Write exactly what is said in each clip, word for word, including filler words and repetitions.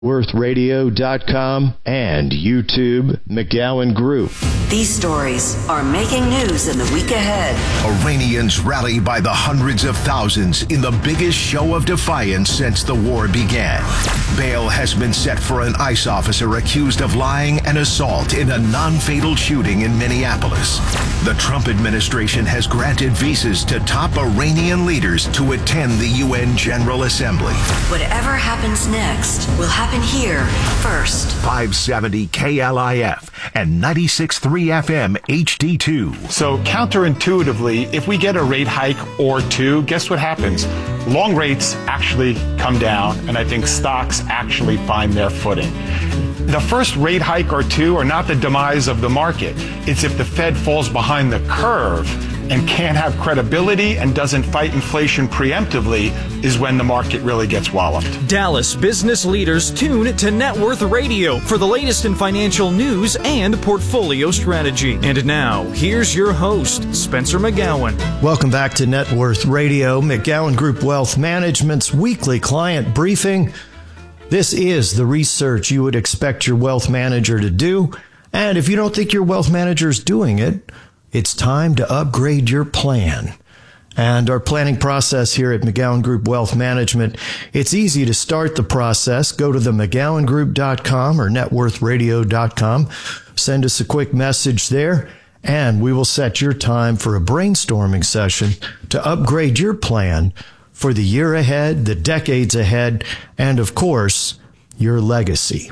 worth radio dot com and YouTube, McGowan Group. These stories are making news in the week ahead. Iranians rally by the hundreds of thousands in the biggest show of defiance since the war began. Bail has been set for an ICE officer accused of lying and assault in a non-fatal shooting in Minneapolis. The Trump administration has granted visas to top Iranian leaders to attend the U N General Assembly. Whatever happens next will happen here first. five seventy K L I F and ninety-six point three F M H D two. So counterintuitively, if we get a rate hike or two, guess what happens? Long rates actually come down, and I think stocks actually find their footing. The first rate hike or two are not the demise of the market. It's if the Fed falls behind the curve and can't have credibility and doesn't fight inflation preemptively is when the market really gets walloped. Dallas business leaders tune to Net Worth Radio for the latest in financial news and portfolio strategy. And now, here's your host, Spencer McGowan. Welcome back to Net Worth Radio, McGowan Group Wealth Management's weekly client briefing. This is the research you would expect your wealth manager to do. And if you don't think your wealth manager is doing it, it's time to upgrade your plan. And our planning process here at McGowan Group Wealth Management, it's easy to start the process. Go to the mcgowan group dot com or net worth radio dot com. Send us a quick message there, and we will set your time for a brainstorming session to upgrade your plan for the year ahead, the decades ahead, and of course, your legacy.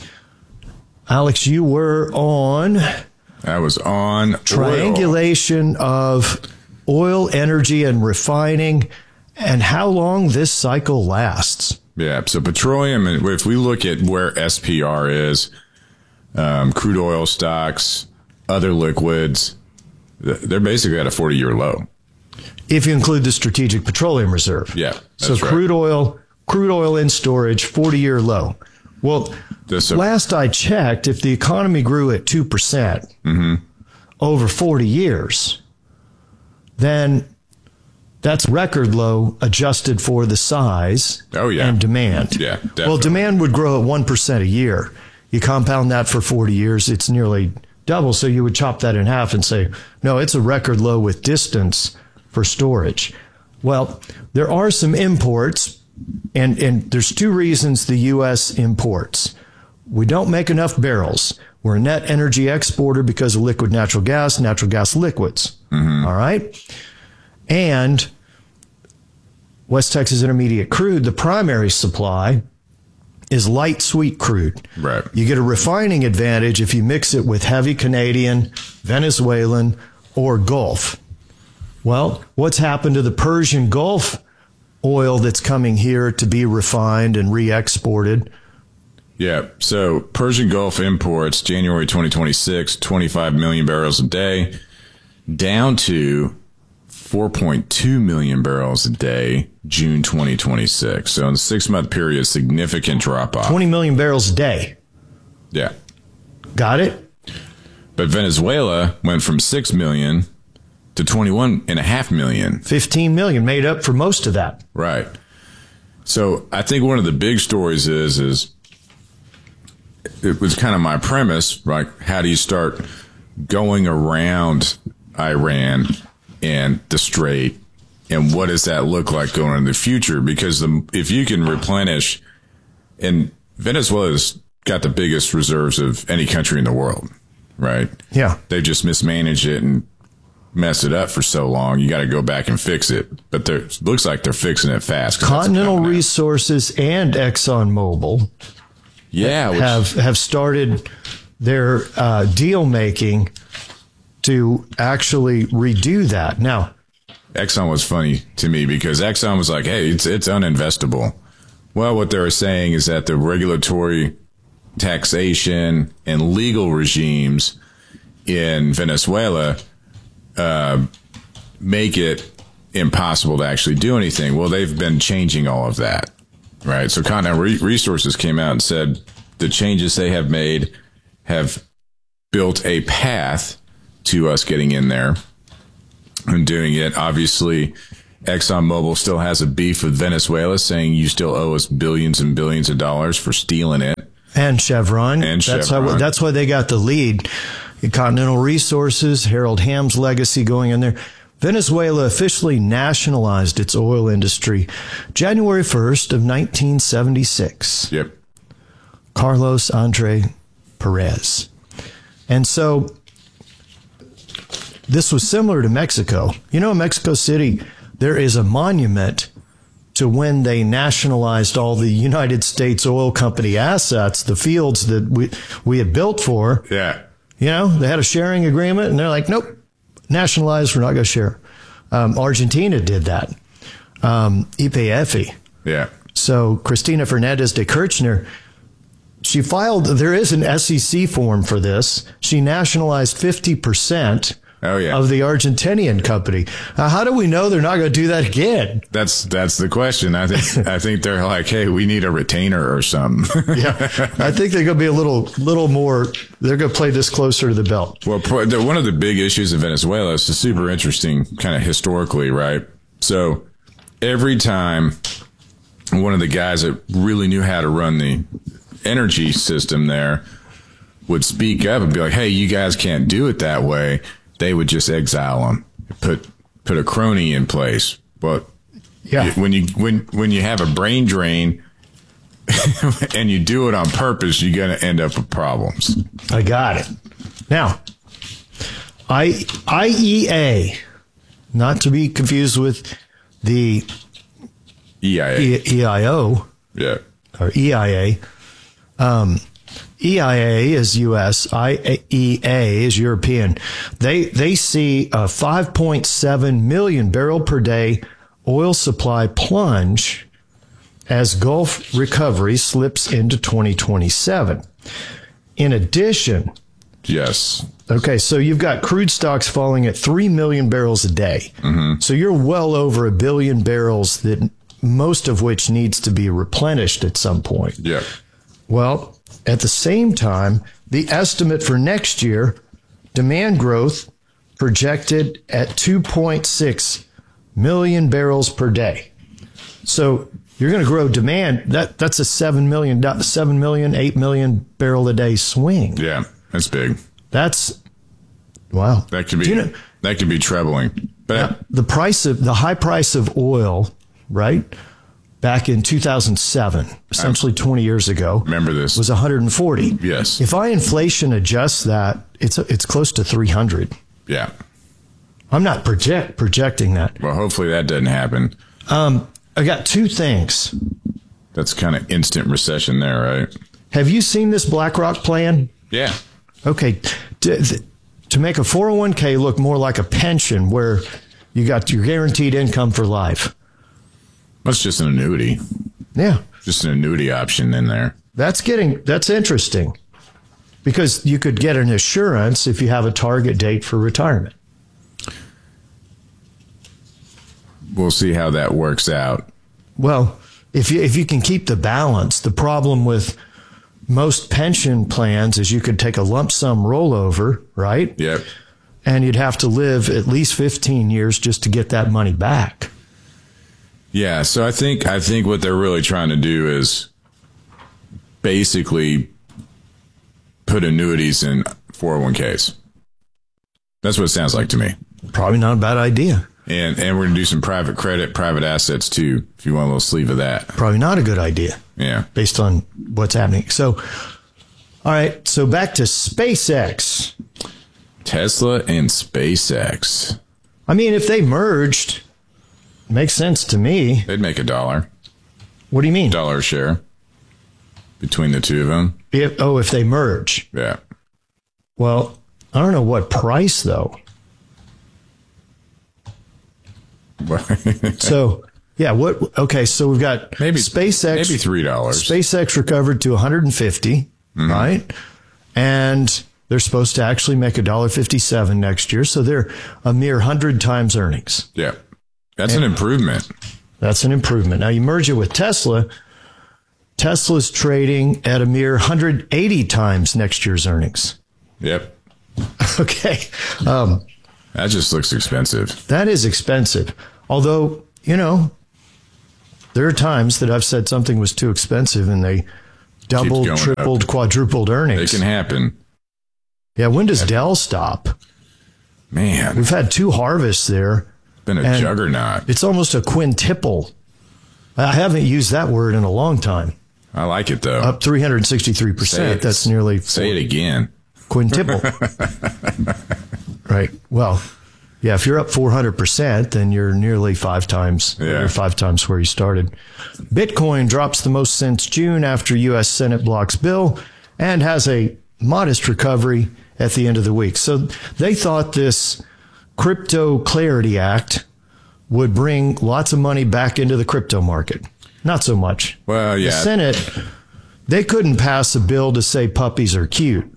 Alex, you were on... I was on triangulation oil. of oil, energy, and refining, and how long this cycle lasts. Yeah, so petroleum, if we look at where S P R is, um, crude oil stocks, other liquids, they're basically at a forty-year low. If you include the Strategic Petroleum Reserve. Yeah, that's So right. crude oil, crude oil in storage, forty-year low. Well, This, uh, last I checked, if the economy grew at two percent mm-hmm. over forty years, then that's record low adjusted for the size oh, yeah. and demand. Yeah, definitely. Well, demand would grow at one percent a year. You compound that for forty years, it's nearly double. So you would chop that in half and say, no, it's a record low with distance for storage. Well, there are some imports, and, and there's two reasons the U S imports. We don't make enough barrels. We're a net energy exporter because of liquid natural gas, natural gas liquids. Mm-hmm. All right? And West Texas Intermediate crude, the primary supply, is light sweet crude. Right. You get a refining advantage if you mix it with heavy Canadian, Venezuelan, or Gulf. Well, what's happened to the Persian Gulf oil that's coming here to be refined and re-exported? Yeah, so Persian Gulf imports, January twenty twenty-six, twenty-five million barrels a day, down to four point two million barrels a day, June twenty twenty-six. So in the six-month period, significant drop-off. twenty million barrels a day. Yeah. Got it? But Venezuela went from six million to twenty-one and a half million. fifteen million made up for most of that. Right. So I think one of the big stories is, is it was kind of my premise, like, how do you start going around Iran and the Strait, and what does that look like going in the future? Because the, if you can replenish, and Venezuela's got the biggest reserves of any country in the world, right? Yeah. They've just mismanaged it and messed it up for so long. You got to go back and fix it. But it looks like they're fixing it fast. Continental Resources and ExxonMobil yeah, which, have have started their uh, deal making to actually redo that. Now, Exxon was funny to me because Exxon was like, hey, it's it's uninvestable. Well, what they were saying is that the regulatory, taxation, and legal regimes in Venezuela uh, make it impossible to actually do anything. Well, they've been changing all of that, right? So Continental Re- Resources came out and said the changes they have made have built a path to us getting in there and doing it. Obviously, ExxonMobil still has a beef with Venezuela, saying you still owe us billions and billions of dollars for stealing it. And Chevron. And that's Chevron. How, that's why they got the lead. Continental Resources, Harold Hamm's legacy going in there. Venezuela officially nationalized its oil industry January first of nineteen seventy-six. Yep. Carlos Andre Perez. And so this was similar to Mexico. You know, in Mexico City, there is a monument to when they nationalized all the United States Oil Company assets, the fields that we we had built for. Yeah. You know, they had a sharing agreement, and they're like, nope, nationalized, we're not going to share. Um, Argentina did that. Um, Y P F. Yeah. So Cristina Fernandez de Kirchner, she filed, there is an S E C form for this. She nationalized fifty percent Oh, yeah. of the Argentinian company. Uh, how do we know they're not going to do that again? That's that's the question. I think I think they're like, hey, we need a retainer or something. Yeah, I think they're going to be a little little more. They're going to play this closer to the belt. Well, pro- the, one of the big issues in Venezuela is super interesting, kind of historically, right? So every time one of the guys that really knew how to run the energy system there would speak up and be like, hey, you guys can't do it that way, they would just exile them, put put a crony in place. But Yeah. when you when when you have a brain drain and you do it on purpose, you're going to end up with problems. I got it. Now, I, I E A, not to be confused with the E I A. E- EIO Yeah. or E I A. Um, E I A is U S, I E A is European. They they see a five point seven million barrel per day oil supply plunge as Gulf recovery slips into twenty twenty-seven. In addition, Yes. okay, so you've got crude stocks falling at three million barrels a day. Mm-hmm. So you're well over a billion barrels, that most of which needs to be replenished at some point. Yeah. Well, at the same time, the estimate for next year, demand growth projected at two point six million barrels per day. So you're going to grow demand. That that's a seven million, seven million, eight million barrel a day swing. Yeah. That's big. That's wow. That could be Do you know, that could be troubling. But now, the price of the high price of oil, right? Back in two thousand seven, essentially twenty years ago, remember this, was one hundred forty. Yes. If I inflation adjust that, it's it's close to three hundred. Yeah. I'm not project projecting that. Well, hopefully that doesn't happen. Um, I got two things. That's kind of instant recession there, right? Have you seen this BlackRock plan? Yeah. Okay, to, to make a four oh one k look more like a pension, where you got your guaranteed income for life. That's just an annuity. Yeah. Just an annuity option in there. That's getting, that's interesting, because you could get an assurance if you have a target date for retirement. We'll see how that works out. Well, if you, if you can keep the balance, the problem with most pension plans is you could take a lump sum rollover, right? Yep. And you'd have to live at least fifteen years just to get that money back. Yeah, so I think I think what they're really trying to do is basically put annuities in four oh one k's. That's what it sounds like to me. Probably not a bad idea. And and we're going to do some private credit, private assets too, if you want a little sleeve of that. Probably not a good idea. Yeah. Based on what's happening. So, all right. So back to SpaceX. Tesla and SpaceX. I mean, if they merged, makes sense to me. They'd make a dollar. What do you mean? Dollar a share between the two of them. If, oh, if they merge. Yeah. Well, I don't know what price, though. So, yeah, what? Okay, so we've got maybe SpaceX. Maybe three dollars. SpaceX recovered to one hundred fifty, mm-hmm. right? And they're supposed to actually make a dollar fifty-seven next year, so they're a mere hundred times earnings. Yeah, that's and an improvement. That's an improvement. Now you merge it with Tesla. Tesla's trading at a mere one hundred eighty times next year's earnings. Yep. Okay. Um, that just looks expensive. That is expensive. Although, you know, there are times that I've said something was too expensive and they doubled, tripled, up. quadrupled earnings. It can happen. Yeah, when does Dell stop? Man. We've had two harvests there. Been a juggernaut. It's almost a quintuple. I haven't used that word in a long time. I like it, though. Up three hundred sixty-three percent. That's nearly... Say it again. Quintuple. Right. Well, yeah, if you're up four hundred percent, then you're nearly five times, yeah. You're five times where you started. Bitcoin drops the most since June after U S Senate blocks bill and has a modest recovery at the end of the week. So they thought this Crypto Clarity Act would bring lots of money back into the crypto market. Not so much. Well, yeah. The Senate, they couldn't pass a bill to say puppies are cute.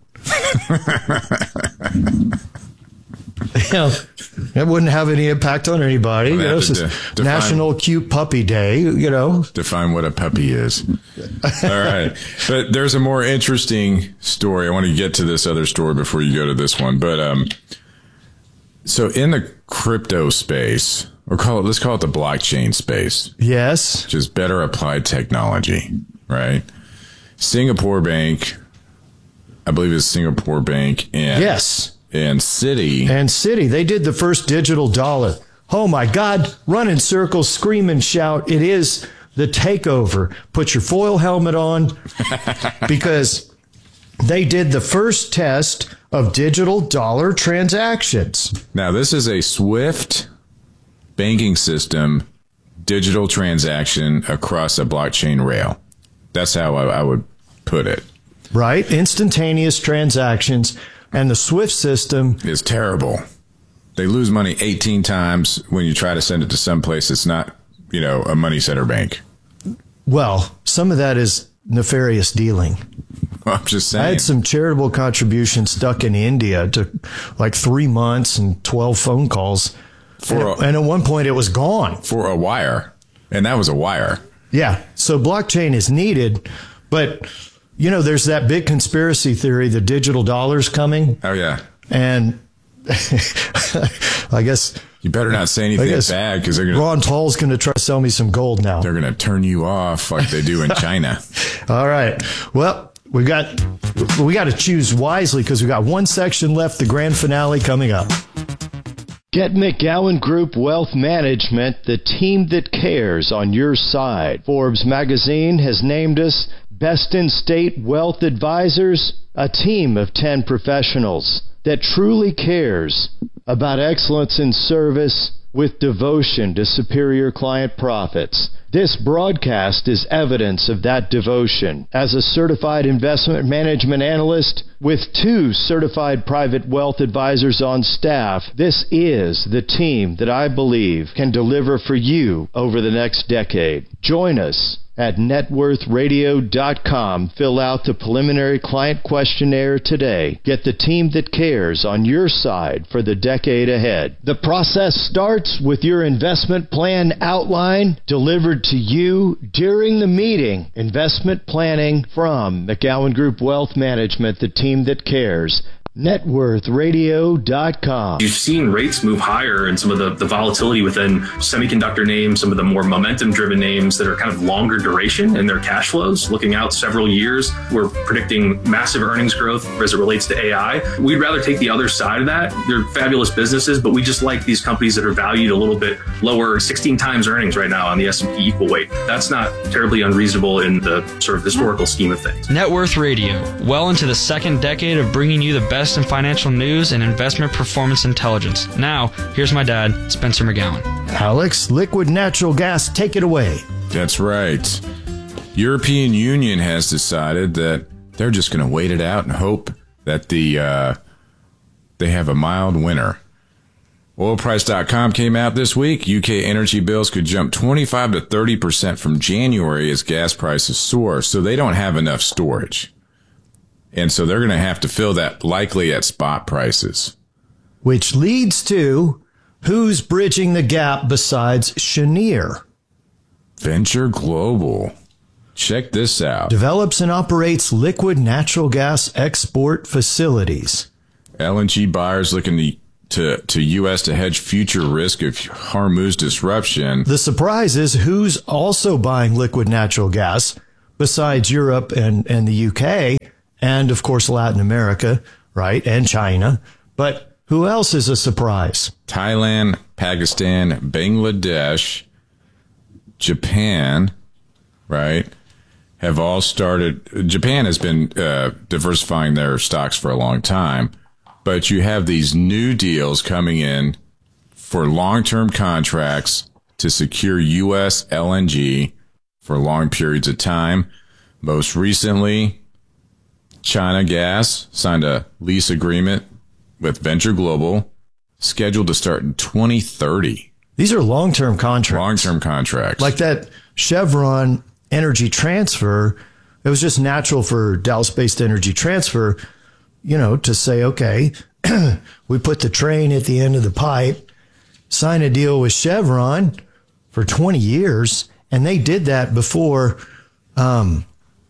You know, it wouldn't have any impact on anybody. Well, you know, it's de- define, National Cute Puppy Day, you know. Define what a puppy is. All right. But there's a more interesting story. I want to get to this other story before you go to this one. But um, so in the crypto space, or call it, let's call it the blockchain space. Yes. Which is better applied technology, right? Singapore Bank, I believe it's Singapore Bank. And yes. And Citi. And Citi. They did the first digital dollar. Oh, my God. Run in circles, scream and shout. It is the takeover. Put your foil helmet on because they did the first test of digital dollar transactions. Now, this is a SWIFT banking system, digital transaction across a blockchain rail. That's how I, I would put it. Right. Instantaneous transactions. And the SWIFT system is terrible. They lose money eighteen times when you try to send it to someplace that's not, you know, a money center bank. Well, some of that is nefarious dealing. I'm just saying. I had some charitable contributions stuck in India to like three months and twelve phone calls. For and, a, and at one point it was gone. For a wire. And that was a wire. Yeah. So blockchain is needed, but... You know, there's that big conspiracy theory, the digital dollar's coming. Oh, yeah. And I guess... You better not say anything bad because they're going to... Ron Paul's going to try to sell me some gold now. They're going to turn you off like they do in China. All right. Well, we got we got to choose wisely because we got one section left, the grand finale coming up. Get McGowan Group Wealth Management, the team that cares on your side. Forbes magazine has named us Best in State Wealth Advisors, a team of ten professionals that truly cares about excellence in service with devotion to superior client profits. This broadcast is evidence of that devotion. As a certified investment management analyst with two certified private wealth advisors on staff, this is the team that I believe can deliver for you over the next decade. Join us at net worth radio dot com. Fill out the preliminary client questionnaire today. Get the team that cares on your side for the decade ahead. The process starts with your investment plan outline delivered to you during the meeting. Investment planning from McGowan Group Wealth Management, the team that cares. net worth radio dot com. You've seen rates move higher and some of the, the volatility within semiconductor names, some of the more momentum-driven names that are kind of longer duration in their cash flows. Looking out several years, we're predicting massive earnings growth as it relates to A I. We'd rather take the other side of that. They're fabulous businesses, but we just like these companies that are valued a little bit lower, sixteen times earnings right now on the S and P equal weight. That's not terribly unreasonable in the sort of historical scheme of things. Net Worth Radio, well into the second decade of bringing you the best in financial news and investment performance intelligence. Now, here's my dad, Spencer McGowan. Alex, liquid natural gas, take it away. That's right. European Union has decided that they're just going to wait it out and hope that the uh, they have a mild winter. oil price dot com came out this week. U K energy bills could jump twenty-five to thirty percent from January as gas prices soar, so they don't have enough storage. And so they're going to have to fill that likely at spot prices. Which leads to who's bridging the gap besides Cheniere? Venture Global. Check this out. Develops and operates liquid natural gas export facilities. L N G buyers looking to to, to U S to hedge future risk of Hormuz disruption. The surprise is who's also buying liquid natural gas besides Europe and, and the U K and, of course, Latin America, right, and China. But who else is a surprise? Thailand, Pakistan, Bangladesh, Japan, right, have all started. Japan has been uh, diversifying their stocks for a long time. But you have these new deals coming in for long-term contracts to secure U S L N G for long periods of time. Most recently, China Gas signed a lease agreement with Venture Global, scheduled to start in twenty thirty. These are long-term contracts. Long-term contracts. Like that Chevron Energy Transfer, it was just natural for Dallas-based Energy Transfer, you know, to say, okay, we put the train at the end of the pipe, sign a deal with Chevron for twenty years. And they did that before um,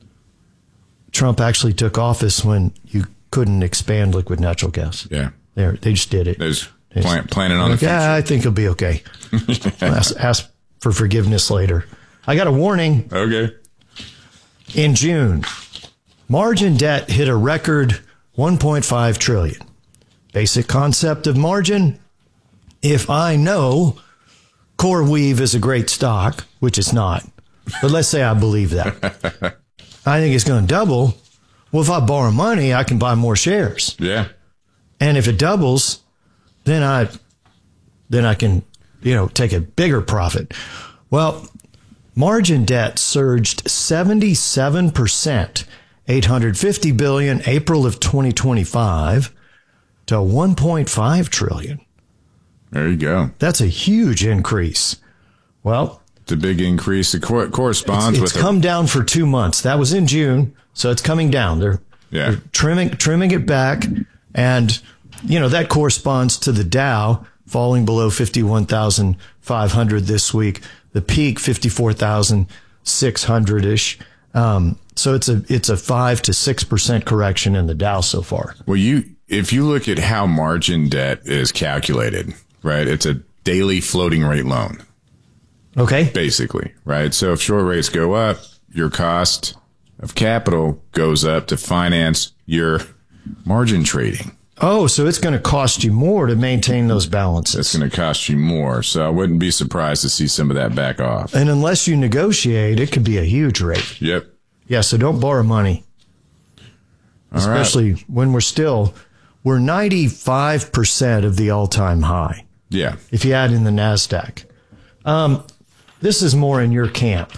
Trump actually took office, when you couldn't expand liquid natural gas. Yeah. They they just did it. They're just plan, planning on like, the future. Yeah, I think it'll be okay. ask, ask for forgiveness later. I got a warning. Okay. In June, margin debt hit a record one point five trillion dollars. Basic concept of margin. If I know CoreWeave is a great stock, which it's not, but let's say I believe that, I think it's going to double. Well, if I borrow money, I can buy more shares. Yeah. And if it doubles, then I, then I can, you know, take a bigger profit. Well, margin debt surged seventy-seven percent, eight hundred fifty billion dollars April of twenty twenty-five to one point five trillion dollars. There you go. That's a huge increase. Well, it's a big increase. It cor- corresponds it's, with it's come a- down for two months. That was in June, so it's coming down. They're, yeah. they're trimming trimming it back, and you know that corresponds to the Dow falling below fifty-one thousand five hundred this week. The peak fifty-four thousand six hundred ish. Um, so it's a it's a five to six percent correction in the Dow so far. Well, you if you look at how margin debt is calculated, right? It's a daily floating rate loan. Okay. Basically, right? So if short rates go up, your cost of capital goes up to finance your margin trading. Oh, so it's going to cost you more to maintain those balances. It's going to cost you more. So I wouldn't be surprised to see some of that back off. And unless you negotiate, it could be a huge rate. Yep. Yeah, so don't borrow money. All Especially right. when we're still, we're ninety-five percent of the all-time high. Yeah. If you add in the NASDAQ. Um, this is more in your camp.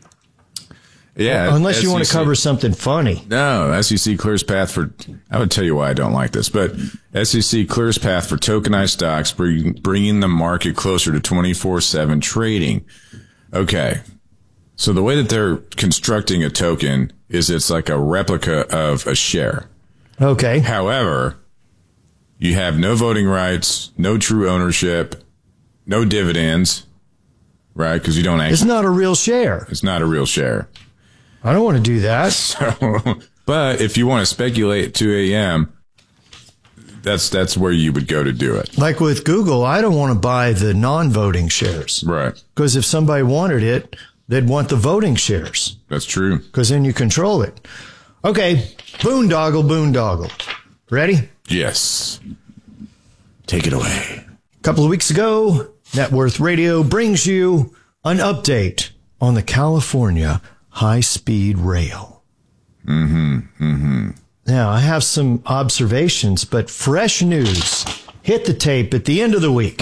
Yeah. Unless S E C, you want to cover something funny. No, S E C clears path for, I would tell you why I don't like this, but S E C clears path for tokenized stocks, bring, bringing the market closer to twenty-four seven trading. Okay. So the way that they're constructing a token is it's like a replica of a share. Okay. However, you have no voting rights, no true ownership, no dividends, right? Because you don't actually. It's not a real share. It's not a real share. I don't want to do that. So, but if you want to speculate at two a.m., that's that's where you would go to do it. Like with Google, I don't want to buy the non-voting shares. Right. Because if somebody wanted it, they'd want the voting shares. That's true. Because then you control it. Okay, boondoggle, boondoggle. Ready? Yes. Take it away. A couple of weeks ago, Net Worth Radio brings you an update on the California high-speed rail. Mm-hmm. Mm-hmm. Now, I have some observations, but fresh news hit the tape at the end of the week.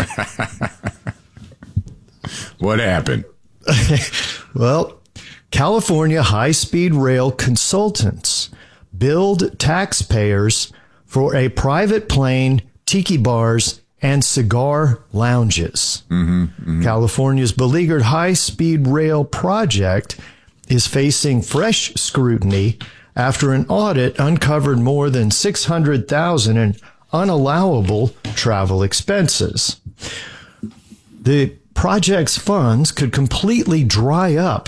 What happened? Well, California high-speed rail consultants billed taxpayers for a private plane, tiki bars, and cigar lounges. Mm-hmm, mm-hmm. California's beleaguered high-speed rail project is facing fresh scrutiny after an audit uncovered more than six hundred thousand dollars in unallowable travel expenses. The project's funds could completely dry up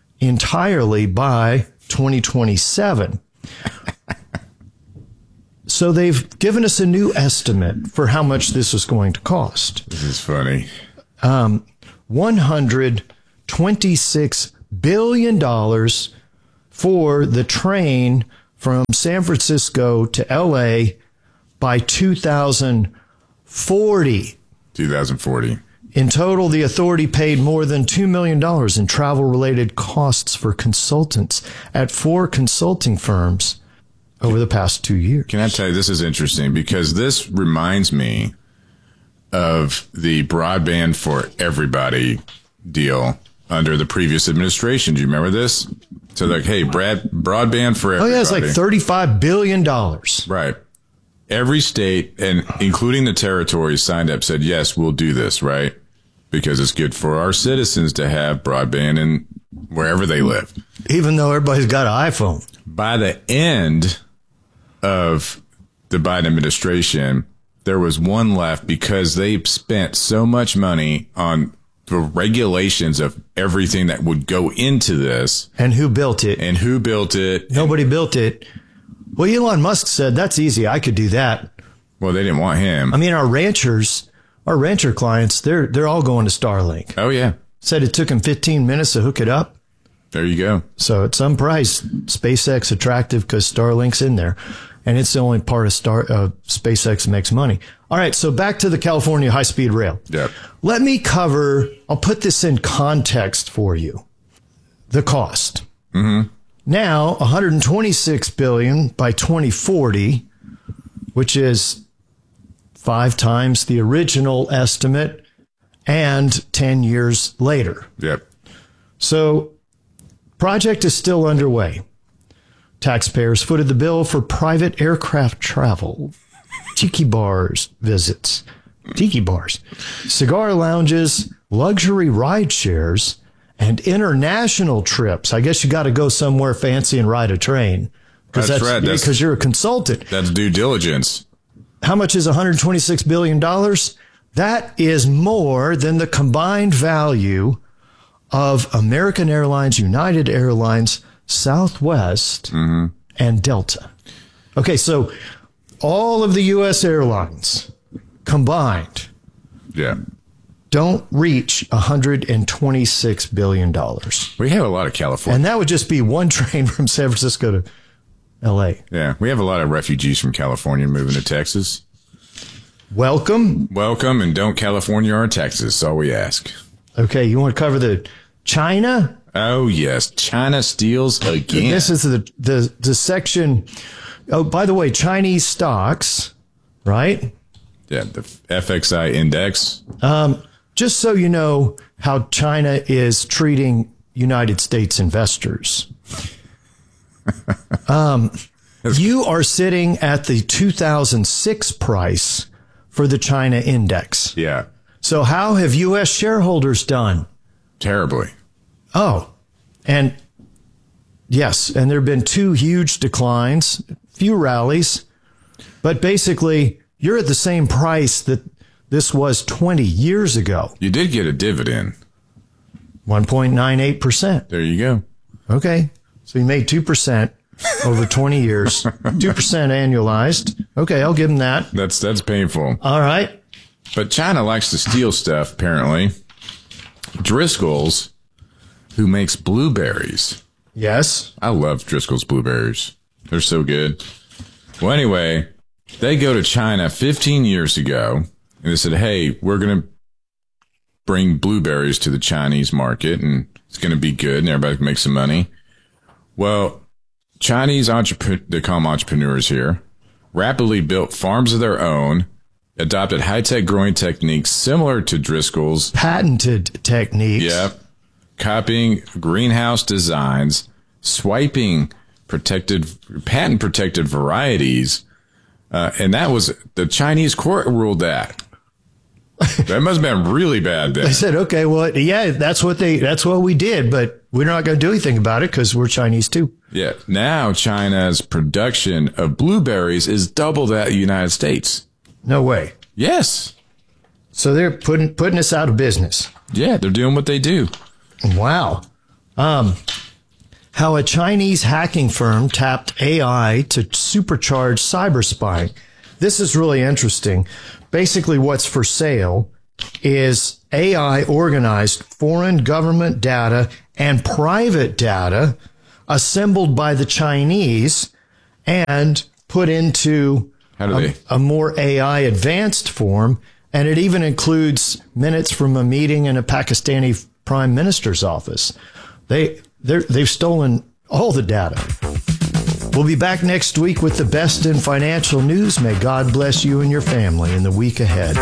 entirely by twenty twenty-seven. so they've given us a new estimate for how much this is going to cost. This is funny. Um, one hundred twenty-six billion dollars for the train from San Francisco to L A by two thousand forty. two thousand forty. In total, the authority paid more than two million dollars in travel-related costs for consultants at four consulting firms over the past two years. Can I tell you, this is interesting because this reminds me of the broadband for everybody deal under the previous administration. Do you remember this? So like, hey, Brad, broadband for everybody. Oh, yeah, it's like thirty-five billion dollars. Right. Every state, and including the territories, signed up, said, yes, we'll do this, right? Because it's good for our citizens to have broadband in wherever they live. Even though everybody's got an iPhone. By the end of the Biden administration, there was one left because they spent so much money on the regulations of everything that would go into this. And who built it. And who built it. Nobody built it. Well, Elon Musk said, that's easy. I could do that. Well, they didn't want him. I mean, our ranchers, our rancher clients, they're they're all going to Starlink. Oh, yeah. Said it took them fifteen minutes to hook it up. There you go. So at some price, SpaceX attractive because Starlink's in there. And it's the only part of Star uh, SpaceX makes money. All right, so back to the California high-speed rail. Yep. Let me cover, I'll put this in context for you. The cost. Mm-hmm. Now, one hundred twenty-six billion dollars by twenty forty, which is five times the original estimate and ten years later. Yep. So, project is still underway. Taxpayers footed the bill for private aircraft travel, tiki bars visits, tiki bars, cigar lounges, luxury ride shares, and international trips. I guess you got to go somewhere fancy and ride a train. That's, that's right. Because That's, you're a consultant. That's due diligence. How much is one hundred twenty-six billion dollars? That is more than the combined value of American Airlines, United Airlines, Southwest, mm-hmm. and Delta. Okay, so all of the U S airlines combined yeah. don't reach one hundred twenty-six billion dollars. We have a lot of California. And that would just be one train from San Francisco to L A. Yeah, we have a lot of refugees from California moving to Texas. Welcome. Welcome, and don't California our Texas, all we ask. Okay, you want to cover the China? Oh, yes. China steals again. This is the, the, the section. Oh, by the way, Chinese stocks, right? Yeah, the F X I index. Um, just so you know how China is treating United States investors. um, you are sitting at the two thousand six price for the China index. Yeah. So how have U S shareholders done? Terribly. Oh, and yes, and there have been two huge declines, few rallies, but basically you're at the same price that this was twenty years ago. You did get a dividend. one point nine eight percent. There you go. Okay. So you made two percent over twenty years, two percent annualized. Okay, I'll give them that. That's that's painful. All right. But China likes to steal stuff, apparently. Driscoll's, who makes blueberries. Yes. I love Driscoll's blueberries. They're so good. Well, anyway, they go to China fifteen years ago, and they said, hey, we're going to bring blueberries to the Chinese market, and it's going to be good, and everybody can make some money. Well, Chinese entrepreneurs, they call them entrepreneurs here, rapidly built farms of their own, adopted high-tech growing techniques similar to Driscoll's. Patented techniques. Yep. Copying greenhouse designs, swiping protected, patent-protected varieties, uh, and that was, the Chinese court ruled that. That must have been really bad then. They said, okay, well, yeah, that's what they, that's what we did, but we're not going to do anything about it because we're Chinese too. Yeah. Now China's production of blueberries is double that of the United States. No way. Yes. So they're putting, putting us out of business. Yeah. They're doing what they do. Wow. Um, how a Chinese hacking firm tapped A I to supercharge cyber spying. This is really interesting. Basically, what's for sale is A I organized foreign government data and private data assembled by the Chinese and put into How do a, they? a more A I advanced form. And it even includes minutes from a meeting in a Pakistani prime minister's office. They, they've stolen all the data. We'll be back next week with the best in financial news. May God bless you and your family in the week ahead.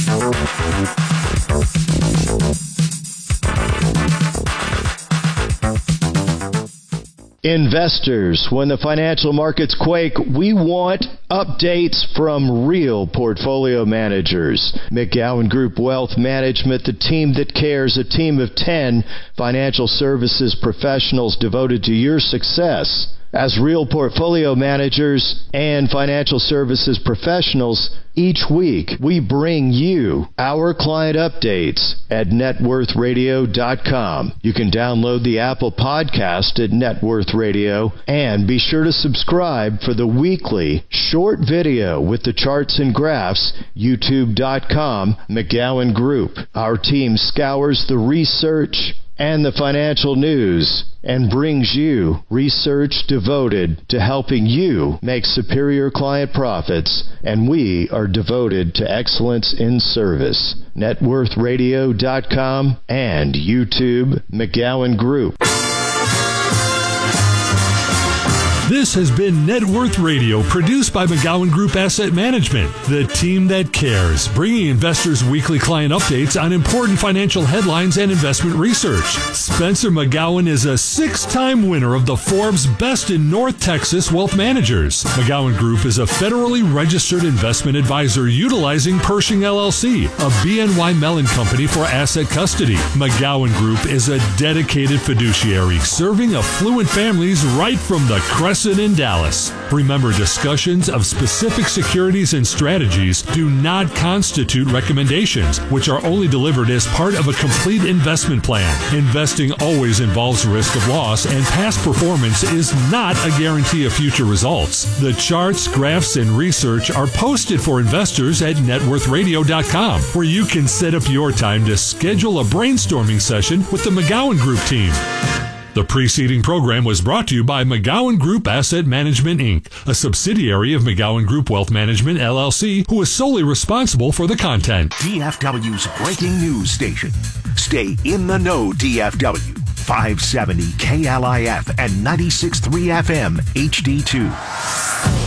Investors, when the financial markets quake, we want updates from real portfolio managers. McGowan Group Wealth Management, the team that cares, a team of ten financial services professionals devoted to your success. As real portfolio managers and financial services professionals, each week we bring you our client updates at net worth radio dot com. You can download the Apple Podcast at Net Worth Radio and be sure to subscribe for the weekly short video with the charts and graphs, youtube dot com, McGowan Group. Our team scours the research and the financial news and brings you research devoted to helping you make superior client profits, and we are devoted to excellence in service. net worth radio dot com and YouTube, McGowan Group. This has been Net Worth Radio, produced by McGowan Group Asset Management, the team that cares, bringing investors weekly client updates on important financial headlines and investment research. Spencer McGowan is a six-time winner of the Forbes Best in North Texas Wealth Managers. McGowan Group is a federally registered investment advisor utilizing Pershing L L C, a B N Y Mellon company for asset custody. McGowan Group is a dedicated fiduciary, serving affluent families right from the Crescent in Dallas. Remember, discussions of specific securities and strategies do not constitute recommendations, which are only delivered as part of a complete investment plan. Investing always involves risk of loss, and past performance is not a guarantee of future results. The charts, graphs, and research are posted for investors at net worth radio dot com, where you can set up your time to schedule a brainstorming session with the McGowan Group team. The preceding program was brought to you by McGowan Group Asset Management, Incorporated, a subsidiary of McGowan Group Wealth Management, L L C, who is solely responsible for the content. D F W's breaking news station. Stay in the know, D F W. five seventy K L I F and ninety-six point three F M H D two.